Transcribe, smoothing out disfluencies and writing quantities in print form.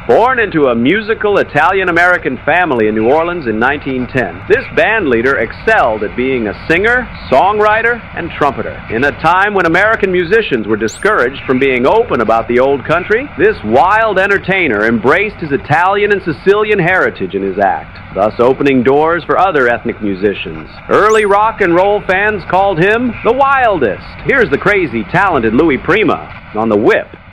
Born into a musical Italian-American family in New Orleans in 1910, this band leader excelled at being a singer, songwriter, and trumpeter. In a time when American musicians were discouraged from being open about the old country, this wild entertainer embraced his Italian and Sicilian heritage in his act, thus opening doors for other ethnic musicians. Early rock and roll fans called him the Wildest. Here's the crazy, talented Louis Prima on The Whip.